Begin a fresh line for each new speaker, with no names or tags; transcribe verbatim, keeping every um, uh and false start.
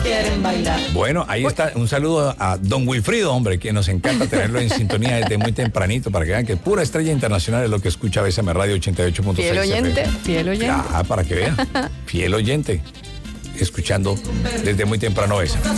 quieren bailar.
Bueno, ahí está. Un saludo a don Wilfrido, hombre, que nos encanta tenerlo en sintonía desde muy tempranito para que vean que pura estrella internacional es lo que escucha B S M Radio ochenta y ocho punto seis.
Fiel oyente, fiel oyente.
Ah, para que vean. Fiel oyente. Escuchando desde muy temprano esa.